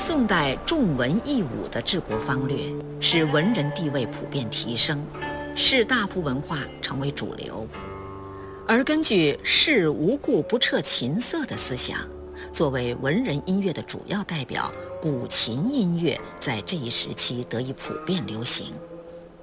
宋代重文抑武的治国方略，使文人地位普遍提升，士大夫文化成为主流。而根据士无故不彻琴瑟的思想，作为文人音乐的主要代表，古琴音乐在这一时期得以普遍流行。